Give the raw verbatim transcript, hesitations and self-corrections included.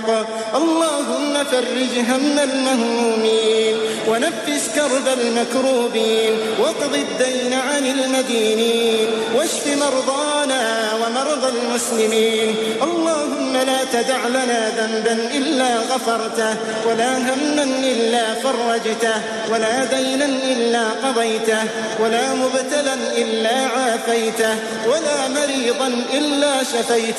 بالحق. اللهم فرج هم المهمومين ونفس كرب المكروبين واقض الدين عن المدينين واشف مرضانا ومرضى المسلمين. اللهم لا تدع لنا ذنبا إلا غفرته ولا هما إلا فرجته ولا دينا إلا قضيته ولا مبتلا إلا عافيته ولا مريضا إلا شفيته